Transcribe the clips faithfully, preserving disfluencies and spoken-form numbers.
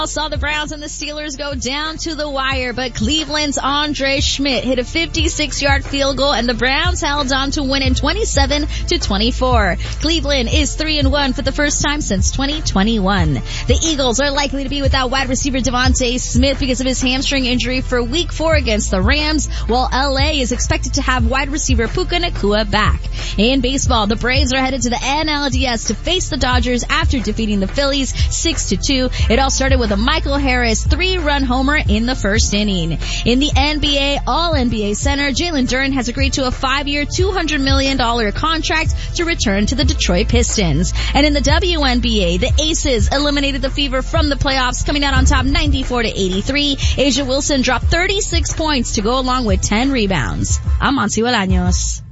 Saw the Browns and the Steelers go down to the wire, but Cleveland's Andre Schmidt hit a fifty-six yard field goal and the Browns held on to win in twenty-seven to twenty-four. Cleveland is three and one for the first time since twenty twenty-one. The Eagles are likely to be without wide receiver Devontae Smith because of his hamstring injury for week four against the Rams, while L A is expected to have wide receiver Puka Nacua back. In baseball, the Braves are headed to the N L D S to face the Dodgers after defeating the Phillies six to two. It all started with a Michael Harris three-run homer in the first inning. In the N B A All-N B A center, Jalen Duren has agreed to a five-year, two hundred million dollars contract to return to the Detroit Pistons. And in the W N B A, the Aces eliminated the Fever from the playoffs, coming out on top ninety-four to eighty-three. Asia Wilson dropped thirty-six points to go along with ten rebounds. I'm Monty Bolaños.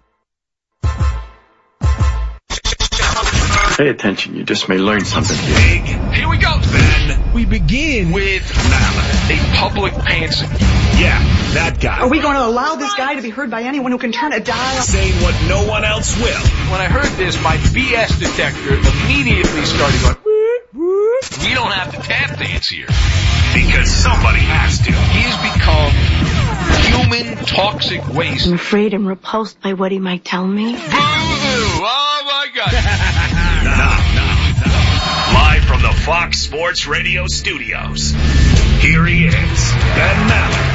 Pay attention, you just may learn something. Big. Here we go, Ben. We begin with Mallett, a public pantser. Yeah, that guy. Are we going to allow this guy to be heard by anyone who can turn a dial? Saying what no one else will. When I heard this, my B S detector immediately started going, whoop, whoop. We don't have to tap dance here. Because somebody has to. He has become human toxic waste. I'm afraid I'm repulsed by what he might tell me. Boo-hoo! Oh my God. Now, now, now. Live from the Fox Sports Radio studios, here he is, Ben Maller.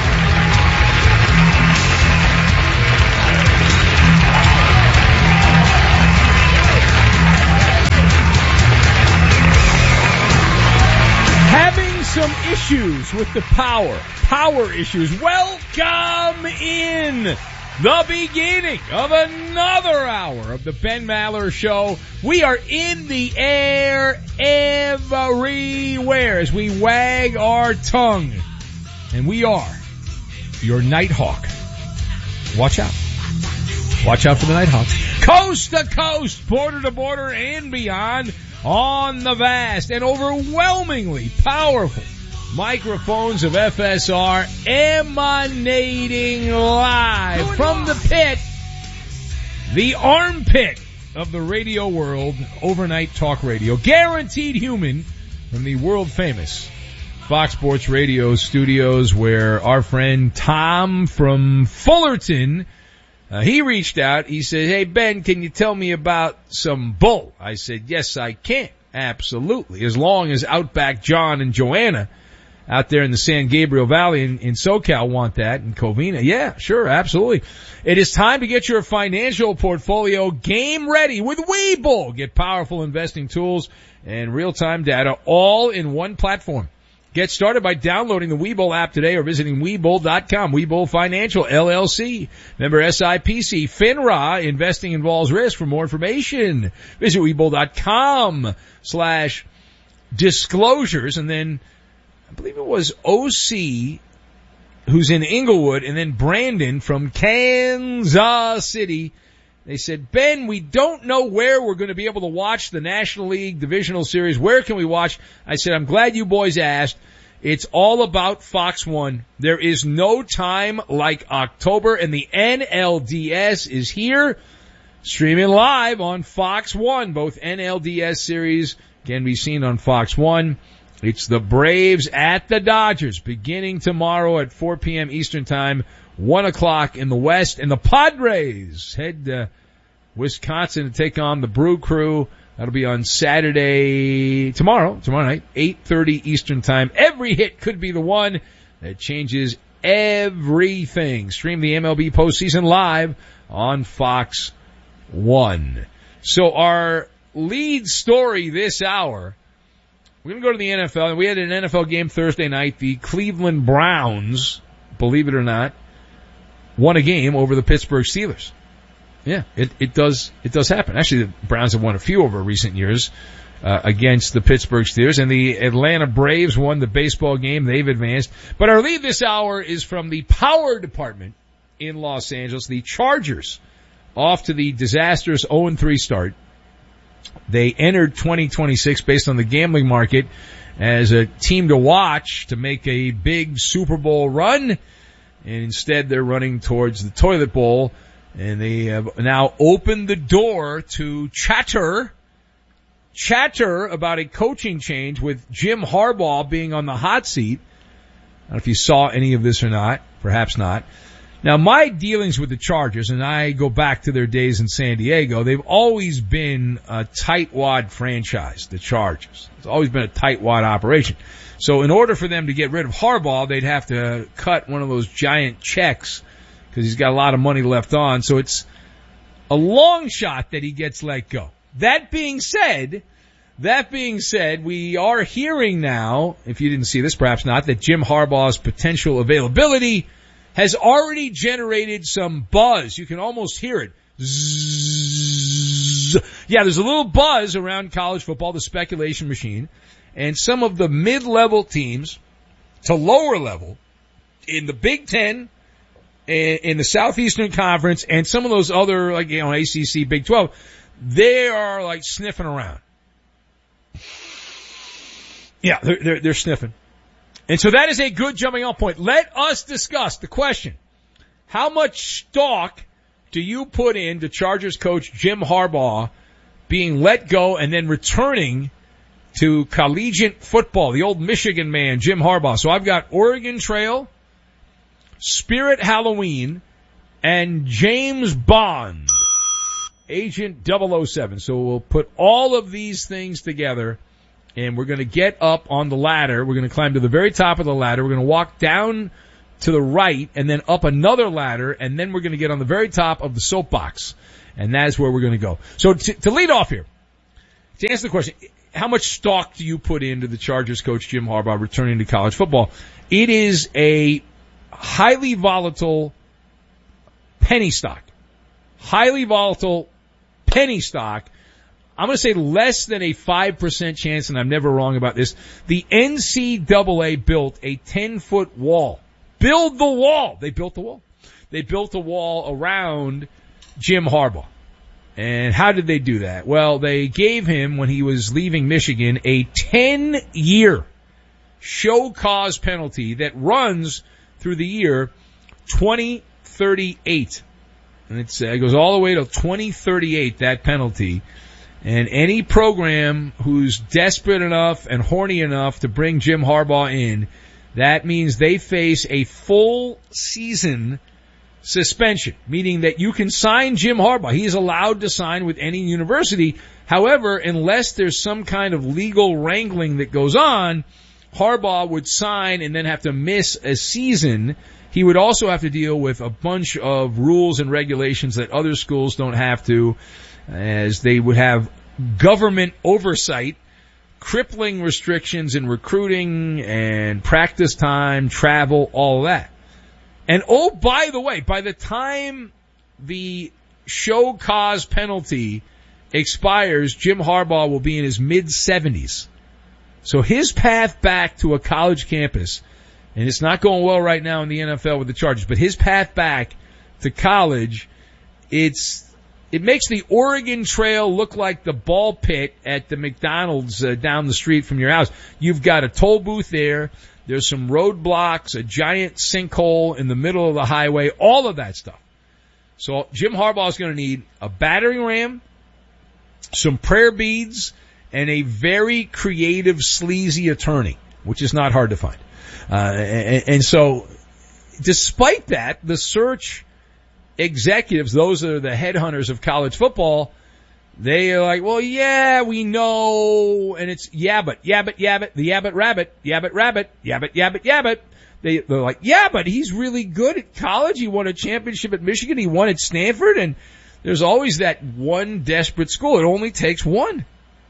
Having some issues with the power, power issues. Welcome in the beginning of another hour of the Ben Maller Show. We are in the air everywhere as we wag our tongue. And we are your Nighthawk. Watch out. Watch out for the Nighthawks. Coast to coast, border to border, and beyond on the vast and overwhelmingly powerful microphones of F S R, emanating live from the pit, the armpit of the radio world, overnight talk radio, guaranteed human, from the world famous Fox Sports Radio studios, where our friend Tom from Fullerton, uh, he reached out. He said, "Hey Ben, can you tell me about some bull?" I said, "Yes, I can. Absolutely. As long as Outback John and Joanna out there in the San Gabriel Valley in, in SoCal want that, in Covina." Yeah, sure, absolutely. It is time to get your financial portfolio game ready with Webull. Get powerful investing tools and real-time data all in one platform. Get started by downloading the Webull app today or visiting Webull dot com. Webull Financial, L L C. Member S I P C. FINRA. Investing involves risk. For more information, visit Webull dot com slash disclosures. And then I believe it was O C, who's in Inglewood, and then Brandon from Kansas City. They said, "Ben, we don't know where we're going to be able to watch the National League Divisional Series. Where can we watch?" I said, "I'm glad you boys asked. It's all about Fox one. There is no time like October, and the N L D S is here, streaming live on Fox one. Both N L D S series can be seen on Fox one. It's the Braves at the Dodgers, beginning tomorrow at four p.m. Eastern Time, one o'clock in the West. And the Padres head to Wisconsin to take on the Brew Crew. That'll be on Saturday, tomorrow, tomorrow night, eight thirty Eastern Time. Every hit could be the one that changes everything. Stream the M L B postseason live on Fox one. So our lead story this hour, we're going to go to the N F L. We had an N F L game Thursday night. The Cleveland Browns, believe it or not, won a game over the Pittsburgh Steelers. Yeah, it, it does, it does happen. Actually, the Browns have won a few over recent years, uh, against the Pittsburgh Steelers, and the Atlanta Braves won the baseball game. They've advanced. But our lead this hour is from the power department in Los Angeles. The Chargers, off to the disastrous oh and three start. They entered twenty twenty-six based on the gambling market as a team to watch to make a big Super Bowl run, and instead they're running towards the toilet bowl. And they have now opened the door to chatter chatter about a coaching change with Jim Harbaugh being on the hot seat. I don't know if you saw any of this or not. Perhaps not. Now, my dealings with the Chargers, and I go back to their days in San Diego, they've always been a tightwad franchise, the Chargers. It's always been a tightwad operation. So in order for them to get rid of Harbaugh, they'd have to cut one of those giant checks because he's got a lot of money left on. So it's a long shot that he gets let go. That being said, that being said, we are hearing now, if you didn't see this, perhaps not, that Jim Harbaugh's potential availability has already generated some buzz. You can almost hear it. Zzz. Yeah, there's a little buzz around college football, the speculation machine, and some of the mid-level teams to lower level in the Big Ten, in the Southeastern Conference, and some of those other, like, you know, A C C, Big twelve, they are like sniffing around. Yeah, they're, they're, they're sniffing. And so that is a good jumping off point. Let us discuss the question. How much stock do you put into Chargers coach Jim Harbaugh being let go and then returning to collegiate football? The old Michigan man, Jim Harbaugh. So I've got Oregon Trail, Spirit Halloween, and James Bond, Agent double oh seven. So we'll put all of these things together, and we're going to get up on the ladder. We're going to climb to the very top of the ladder. We're going to walk down to the right and then up another ladder, and then we're going to get on the very top of the soapbox. And that is where we're going to go. So to, to lead off here, to answer the question, how much stock do you put into the Chargers coach Jim Harbaugh returning to college football? It is a highly volatile penny stock. Highly volatile penny stock. I'm going to say less than a five percent chance, and I'm never wrong about this. The N C double A built a ten-foot wall. Build the wall. They built the wall. They built a wall around Jim Harbaugh. And how did they do that? Well, they gave him, when he was leaving Michigan, a ten-year show cause penalty that runs through the year twenty thirty-eight. And it's, uh, it goes all the way to twenty thirty-eight, that penalty. And any program who's desperate enough and horny enough to bring Jim Harbaugh in, that means they face a full season suspension, meaning that you can sign Jim Harbaugh. He is allowed to sign with any university. However, unless there's some kind of legal wrangling that goes on, Harbaugh would sign and then have to miss a season. He would also have to deal with a bunch of rules and regulations that other schools don't have to, as they would have government oversight, crippling restrictions in recruiting and practice time, travel, all of that. And oh, by the way, by the time the show cause penalty expires, Jim Harbaugh will be in his mid-seventies. So his path back to a college campus, and it's not going well right now in the N F L with the Chargers, but his path back to college, it's it makes the Oregon Trail look like the ball pit at the McDonald's uh, down the street from your house. You've got a toll booth there. There's some roadblocks, a giant sinkhole in the middle of the highway, all of that stuff. So Jim Harbaugh is going to need a battering ram, some prayer beads, and a very creative, sleazy attorney, which is not hard to find. Uh, and, and so, despite that, the search executives, those are the headhunters of college football, they are like, well, yeah, we know, and it's yabbit, yabbit, yabbit, the yabbit rabbit, yabbit rabbit, yabbit, yabbit, yabbit. They, they're like, yeah, but he's really good at college. He won a championship at Michigan. He won at Stanford. And there's always that one desperate school. It only takes one.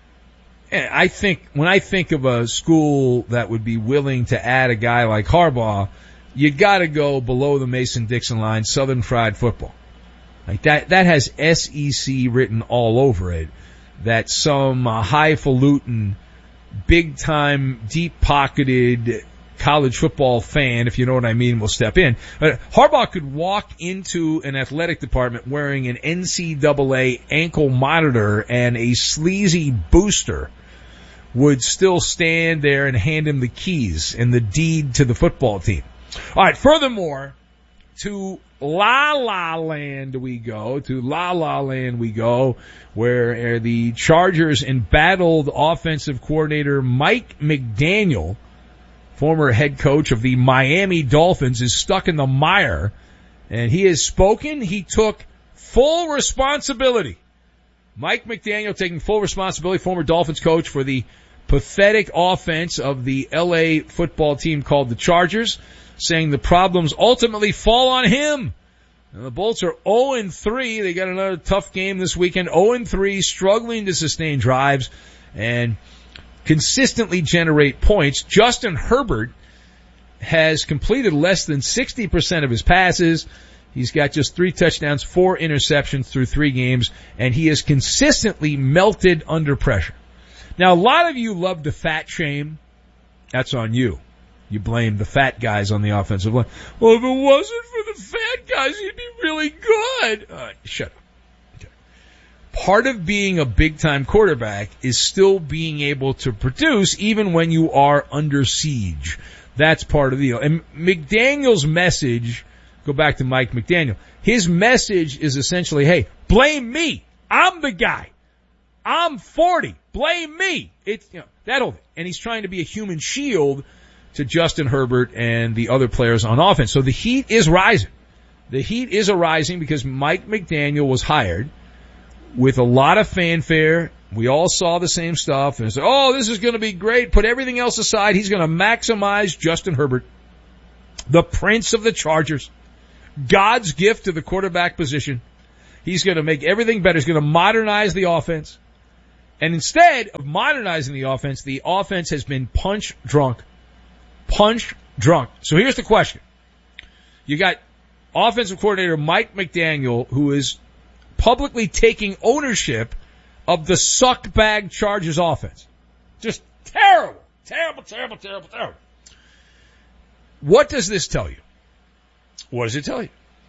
And I think, when I think of a school that would be willing to add a guy like Harbaugh, you gotta go below the Mason-Dixon line, Southern Fried Football. Like that, that has S E C written all over it. That some uh, highfalutin, big-time, deep-pocketed college football fan, if you know what I mean, will step in. But Harbaugh could walk into an athletic department wearing an N C double A ankle monitor and a sleazy booster, would still stand there and hand him the keys and the deed to the football team. All right, furthermore, to La La Land we go, to La La Land we go, where the Chargers embattled offensive coordinator Mike McDaniel, former head coach of the Miami Dolphins, is stuck in the mire, and he has spoken. He took full responsibility. Mike McDaniel taking full responsibility, former Dolphins coach, for the pathetic offense of the L A football team called the Chargers, saying the problems ultimately fall on him. And the Bolts are oh and three. They got another tough game this weekend. oh and three, struggling to sustain drives and consistently generate points. Justin Herbert has completed less than sixty percent of his passes. He's got just three touchdowns, four interceptions through three games, and he has consistently melted under pressure. Now, a lot of you love to fat shame. That's on you. You blame the fat guys on the offensive line. Well, if it wasn't for the fat guys, he'd be really good. All right, shut up. Okay. Part of being a big-time quarterback is still being able to produce even when you are under siege. That's part of the deal. And McDaniel's message, go back to Mike McDaniel, his message is essentially, hey, blame me. I'm the guy. I'm forty. Blame me. It's, you know, that old thing. And he's trying to be a human shield to Justin Herbert and the other players on offense. So the heat is rising. The heat is arising because Mike McDaniel was hired with a lot of fanfare. We all saw the same stuff and said, oh, this is going to be great. Put everything else aside. He's going to maximize Justin Herbert, the prince of the Chargers, God's gift to the quarterback position. He's going to make everything better. He's going to modernize the offense. And instead of modernizing the offense, the offense has been punch drunk. Punch drunk. So here's the question. You got offensive coordinator Mike McDaniel, who is publicly taking ownership of the suckbag Chargers offense. Just terrible, terrible, terrible, terrible, terrible. What does this tell you? What does it tell you?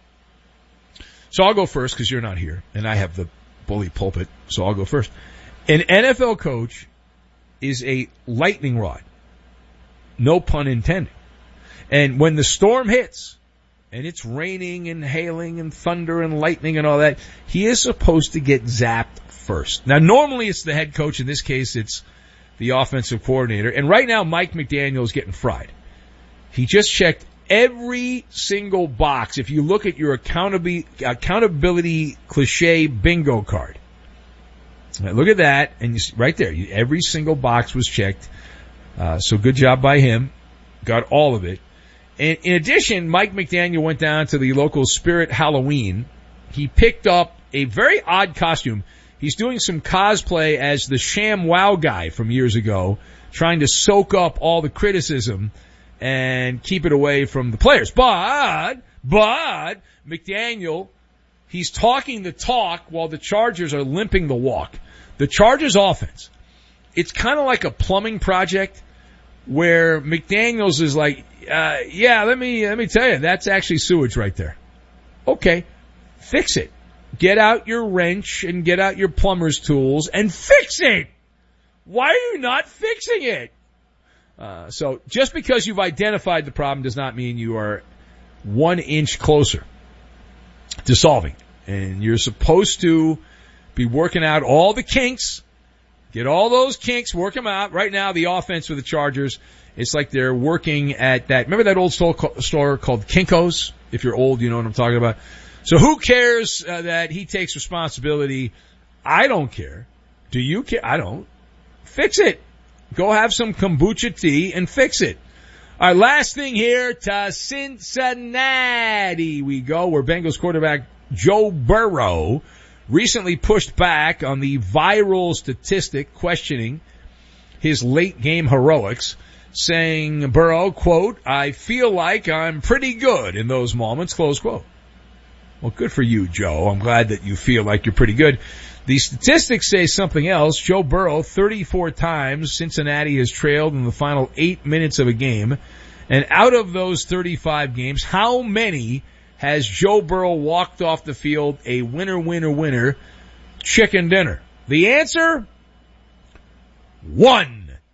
So I'll go first because you're not here, and I have the bully pulpit, so I'll go first. An N F L coach is a lightning rod. No pun intended. And when the storm hits, and it's raining and hailing and thunder and lightning and all that, he is supposed to get zapped first. Now, normally it's the head coach. In this case, it's the offensive coordinator. And right now, Mike McDaniel is getting fried. He just checked every single box. If you look at your accountability, accountability cliche bingo card, now look at that, and you see, right there, you, every single box was checked. Uh, so good job by him. Got all of it. And in addition, Mike McDaniel went down to the local Spirit Halloween. He picked up a very odd costume. He's doing some cosplay as the Sham Wow guy from years ago, trying to soak up all the criticism and keep it away from the players. But, but, McDaniel, he's talking the talk while the Chargers are limping the walk. The Chargers offense, it's kind of like a plumbing project where McDaniels is like, uh, yeah, let me, let me tell you, that's actually sewage right there. Okay. Fix it. Get out your wrench and get out your plumber's tools and fix it. Why are you not fixing it? Uh, so just because you've identified the problem does not mean you are one inch closer to solving it. And you're supposed to be working out all the kinks. Get all those kinks, work them out. Right now, the offense for the Chargers, it's like they're working at that. Remember that old store called Kinko's? If you're old, you know what I'm talking about. So who cares uh, that he takes responsibility? I don't care. Do you care? I don't. Fix it. Go have some kombucha tea and fix it. All right, last thing here to Cincinnati we go, where Bengals quarterback Joe Burrow recently pushed back on the viral statistic questioning his late game heroics, saying, Burrow, quote, I feel like I'm pretty good in those moments, close quote. Well, good for you, Joe. I'm glad that you feel like you're pretty good. The statistics say something else. Joe Burrow, thirty-four times Cincinnati has trailed in the final eight minutes of a game. And out of those thirty-five games, how many has Joe Burrow walked off the field a winner, winner, winner chicken dinner? The answer? One.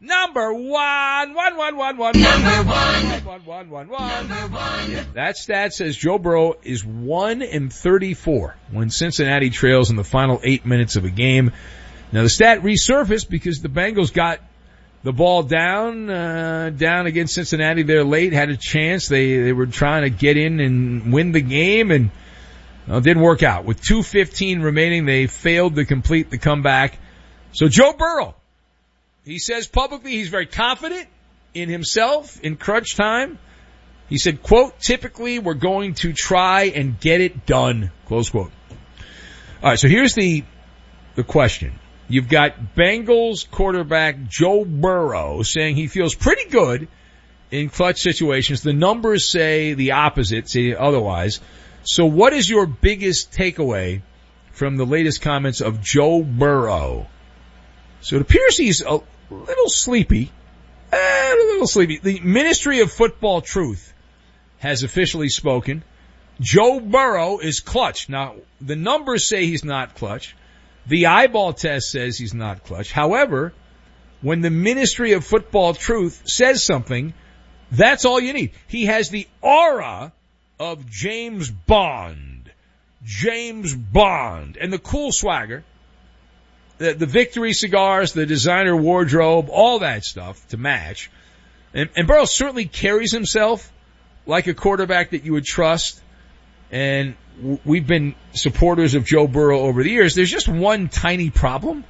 Number one, one, one, one, one, number one, one, one, one, one. Number one. Yeah, that stat says Joe Burrow is one and thirty-four when Cincinnati trails in the final eight minutes of a game. Now the stat resurfaced because the Bengals got the ball down, uh, down against Cincinnati there late, had a chance. They, they were trying to get in and win the game, and well, it didn't work out. With two fifteen remaining, they failed to complete the comeback. So Joe Burrow, he says publicly he's very confident in himself in crunch time. He said, quote, typically we're going to try and get it done, close quote. All right, so here's the the question. You've got Bengals quarterback Joe Burrow saying he feels pretty good in clutch situations. The numbers say the opposite, say otherwise. So what is your biggest takeaway from the latest comments of Joe Burrow? So it appears he's a little sleepy, a little sleepy. The Ministry of Football Truth has officially spoken. Joe Burrow is clutch. Now, the numbers say he's not clutch. The eyeball test says he's not clutch. However, when the Ministry of Football Truth says something, that's all you need. He has the aura of James Bond. James Bond. And the cool swagger. The, the victory cigars, the designer wardrobe, all that stuff to match. And, and Burrow certainly carries himself like a quarterback that you would trust. And w- we've been supporters of Joe Burrow over the years. There's just one tiny problem.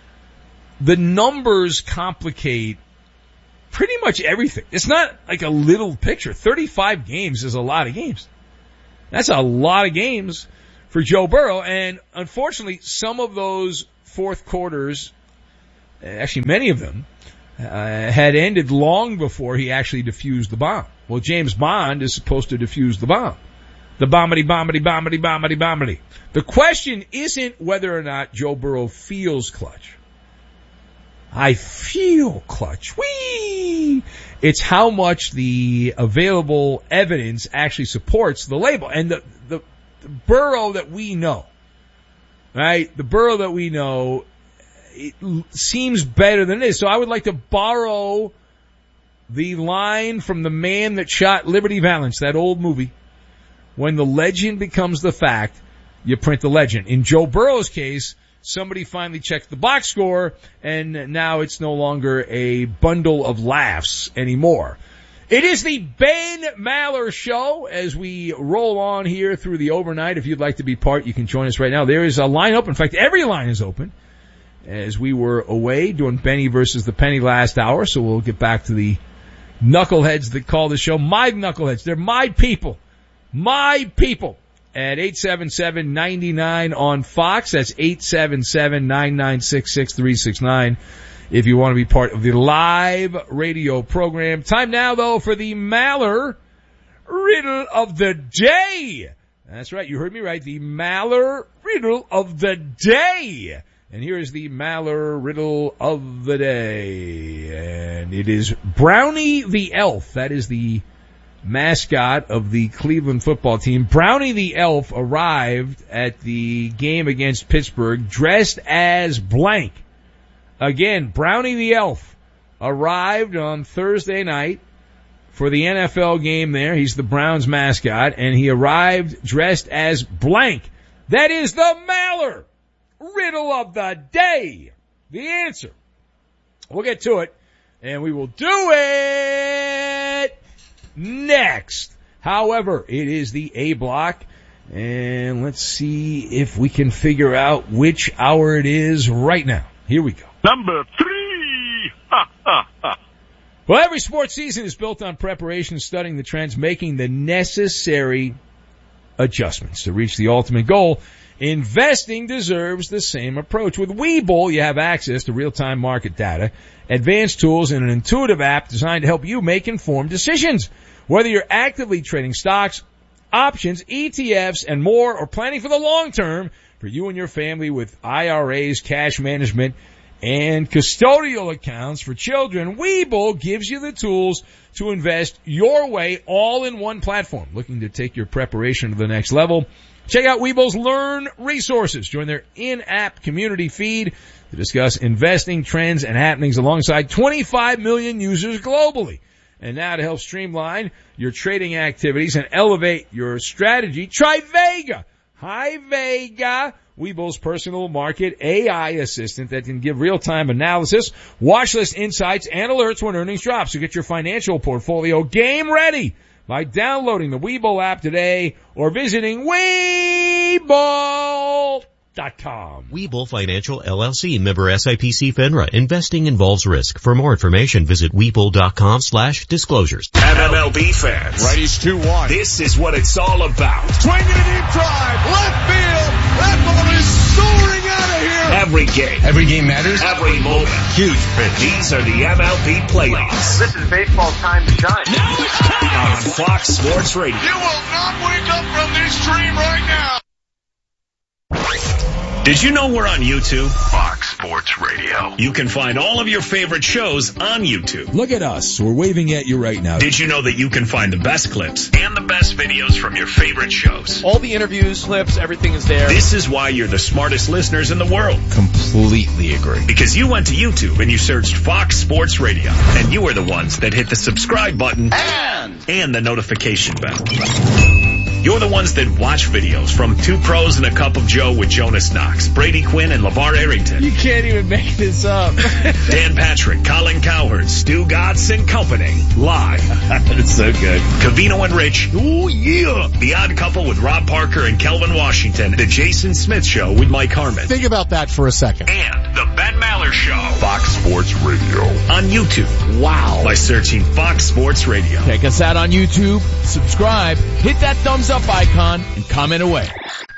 The numbers complicate pretty much everything. It's not like a little picture. thirty-five games is a lot of games. That's a lot of games for Joe Burrow. And unfortunately, some of those fourth quarters, actually many of them, uh, had ended long before he actually defused the bomb. Well, James Bond is supposed to defuse the bomb. The bombity, bombity, bombity, bombity, bombity. The question isn't whether or not Joe Burrow feels clutch. I feel clutch. Whee! It's how much the available evidence actually supports the label. And the, the, the Burrow that we know, right? The Burrow that we know, it seems better than it is. So I would like to borrow the line from the man that shot Liberty Valance, that old movie. When the legend becomes the fact, you print the legend. In Joe Burrow's case, somebody finally checked the box score, and now it's no longer a bundle of laughs anymore. It is the Ben Maller Show as we roll on here through the overnight. If you'd like to be part, you can join us right now. There is a line open. In fact, every line is open as we were away doing Benny versus the Penny last hour, so we'll get back to the knuckleheads that call the show. My knuckleheads. They're my people. My people at eight seven seven, nine nine on Fox. That's eight seven seven, nine nine six, six three six nine if you want to be part of the live radio program. Time now, though, for the Maller Riddle of the Day. That's right. You heard me right. The Maller Riddle of the Day. And here is the Maller Riddle of the Day. And it is Brownie the Elf. That is the mascot of the Cleveland football team. Brownie the Elf arrived at the game against Pittsburgh dressed as blank. Again, Brownie the Elf arrived on Thursday night for the N F L game there. He's the Browns mascot, and he arrived dressed as blank. That is the Maller Riddle of the Day. The answer. We'll get to it, and we will do it next. However, it is the A block, and let's see if we can figure out which hour it is right now. Here we go. Number three. Ha, ha, ha. Well, every sports season is built on preparation, studying the trends, making the necessary adjustments to reach the ultimate goal. Investing deserves the same approach. With Webull, you have access to real-time market data, advanced tools, and an intuitive app designed to help you make informed decisions. Whether you're actively trading stocks, options, E T Fs, and more, or planning for the long term for you and your family with I R As, cash management, and custodial accounts for children, Webull gives you the tools to invest your way all in one platform. Looking to take your preparation to the next level? Check out Weeble's Learn Resources. Join their in-app community feed to discuss investing trends and happenings alongside twenty-five million users globally. And now to help streamline your trading activities and elevate your strategy, try Vega. Hi, Vega. Weeble's personal market A I assistant that can give real-time analysis, watch list insights, and alerts when earnings drop. So get your financial portfolio game ready by downloading the Webull app today or visiting Webull dot com. Webull Financial L L C, member S I P C FINRA. Investing involves risk. For more information, visit Webull dot com slash disclosures. M M L B fans, Righties two one. this is what it's all about. Swinging a deep drive. Left field. That ball is soaring out of here. Every game. Every game matters. Every moment. Huge pitch. These are the M L B playoffs. This is baseball's time to shine. Now it's time on Fox Sports Radio. You will not wake up from this dream right now. Did you know we're on YouTube? Fox Sports Radio. You can find all of your favorite shows on YouTube. Look at us. We're waving at you right now. Did you know that you can find the best clips and the best videos from your favorite shows? All the interviews, clips, everything is there. This is why you're the smartest listeners in the world. Completely agree. Because you went to YouTube and you searched Fox Sports Radio. And you are the ones that hit the subscribe button And and the notification bell. You're the ones that watch videos from Two Pros and a Cup of Joe with Jonas Knox, Brady Quinn, and LeVar Arrington. You can't even make this up. Dan Patrick, Colin Cowherd, Stu Gatz and Company. Live. That's so good. Cavino and Rich. Ooh, yeah. The Odd Couple with Rob Parker and Kelvin Washington. The Jason Smith Show with Mike Harmon. Think about that for a second. And the Ben Maller Show. Fox Sports Radio. On YouTube. Wow. By searching Fox Sports Radio. Check us out on YouTube, subscribe, hit that thumbs up icon, and comment away.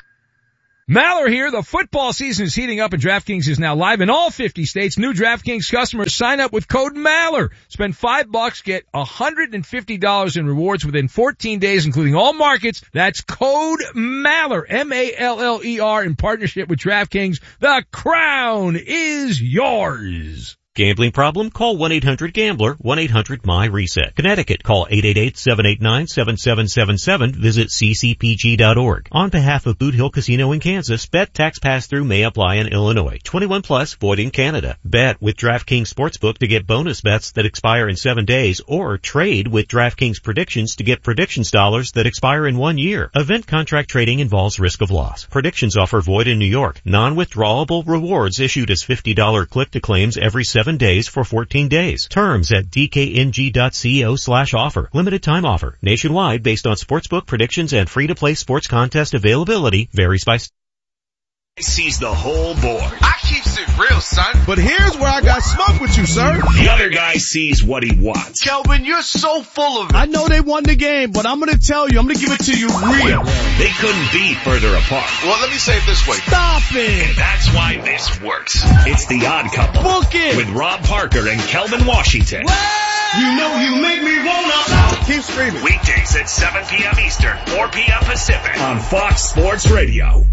Maller here. The football season is heating up and DraftKings is now live in all fifty states. New DraftKings customers sign up with code Maller. Spend five bucks, get one hundred fifty dollars in rewards within fourteen days, including all markets. That's code Maller, M A L L E R, in partnership with DraftKings. The crown is yours. Gambling problem? Call one eight hundred gambler, one eight hundred my reset. Connecticut, call eight eight eight, seven eight nine, seven seven seven seven. Visit c c p g dot org. On behalf of Boot Hill Casino in Kansas, bet tax pass-through may apply in Illinois. twenty-one plus, void in Canada. Bet with DraftKings Sportsbook to get bonus bets that expire in seven days, or trade with DraftKings Predictions to get predictions dollars that expire in one year. Event contract trading involves risk of loss. Predictions offer void in New York. Non-withdrawable rewards issued as fifty dollars click-to-claims every seven days for fourteen days. Terms at d k n g dot co slash offer. Limited time offer. Nationwide based on sportsbook predictions and free-to-play sports contest availability. Varies by state. Sees the whole board. I keeps it real, son. But here's where I got smoke with you, sir. The other guy sees what he wants. Kelvin, you're so full of it. I know they won the game, but I'm going to tell you, I'm going to give it to you real. They couldn't be further apart. Well, let me say it this way. Stop it. And that's why this works. It's The Odd Couple. Book it. With Rob Parker and Kelvin Washington. You know you make me wanna. Keep screaming. Weekdays at seven p.m. Eastern, four p.m. Pacific on Fox Sports Radio.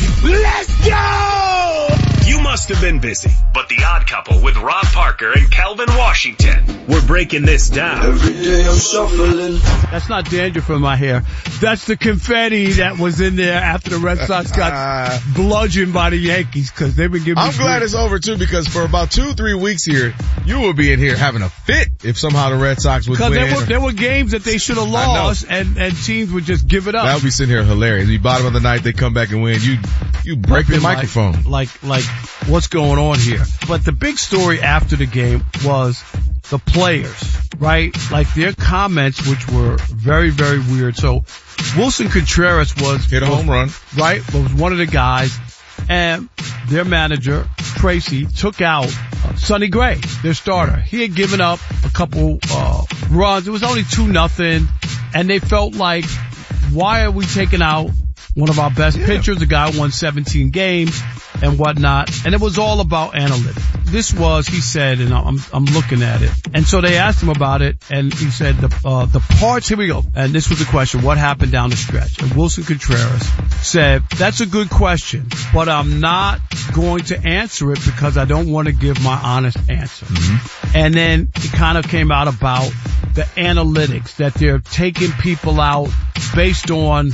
Let's go! You must have been busy, but The Odd Couple with Rob Parker and Kelvin Washington. We're breaking this down. Every day I'm shuffling. That's not dandruff in my hair. That's the confetti that was in there after the Red Sox got bludgeoned by the Yankees, because they've been giving I'm me glad grief. it's over, too, because for about two, three weeks here, you will be in here having a fit if somehow the Red Sox would win. Because there were, there were games that they should have lost, and, and teams would just give it up. That would be sitting here hilarious. You bottom of the ninth, they come back and win. You you break the Like- microphone. Like, like, what's going on here? But the big story after the game was the players, right? Like their comments, which were very, very weird. So Wilson Contreras was Hit a home run. right? Was one of the guys, and their manager Tracy took out uh, Sonny Gray, their starter. He had given up a couple uh runs. It was only two nothing, and they felt like, why are we taking out one of our best Yeah. pitchers? The guy won seventeen games and whatnot, and it was all about analytics. This was, he said, and I'm I'm looking at it, and so they asked him about it, and he said the uh the parts. Here we go. And this was the question: what happened down the stretch? And Wilson Contreras said, "That's a good question, but I'm not going to answer it because I don't want to give my honest answer." Mm-hmm. And then it kind of came out about the analytics, that they're taking people out based on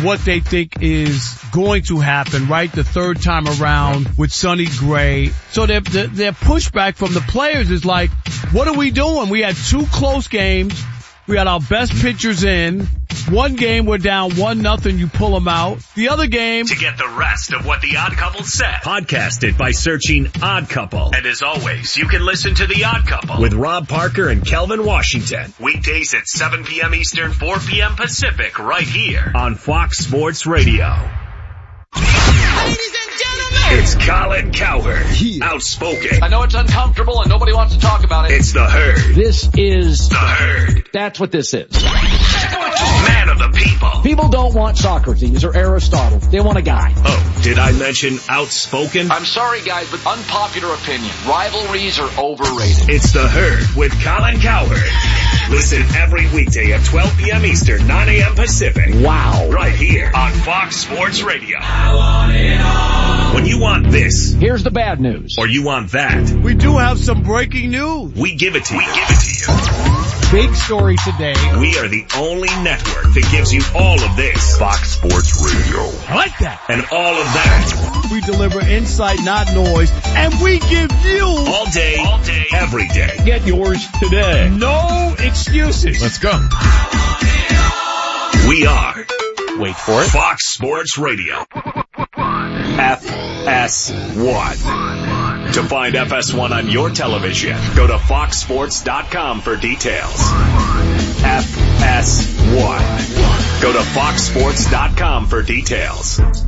of what they think is going to happen, right? The third time around with Sonny Gray. So their, their, their pushback from the players is like, what are we doing? We had two close games. We had our best pitchers in. One game we're down one nothing. You pull them out. The other game. To get the rest of what the Odd Couple said, podcast it by searching Odd Couple. And as always, you can listen to the Odd Couple with Rob Parker and Kelvin Washington. Weekdays at seven p.m. Eastern, four p.m. Pacific, right here on Fox Sports Radio. Ladies and gentlemen, it's Colin Cowherd. Outspoken. I know it's uncomfortable and nobody wants to talk about it. It's the Herd. This is the Herd. That's what this is. Man of the people. People don't want Socrates or Aristotle. They want a guy. Oh, did I mention outspoken? I'm sorry, guys, but unpopular opinion. Rivalries are overrated. It's the Herd with Colin Cowherd. Listen every weekday at twelve p.m. Eastern, nine a.m. Pacific. Wow. Right here on Fox Sports Radio. I want it all. When you want this. Here's the bad news. Or you want that. We do have some breaking news. We give it to you. We give it to you. Big story today. We are the only network that gives you all of this. Fox Sports Radio. I like that. And all of that. We deliver insight, not noise. And we give you. All day, all day, every day. Get yours today. No excuses. Let's go. We are. Wait for it. Fox Sports Radio. F S one. To find F S one on your television, go to fox sports dot com for details. F S one. Go to fox sports dot com for details.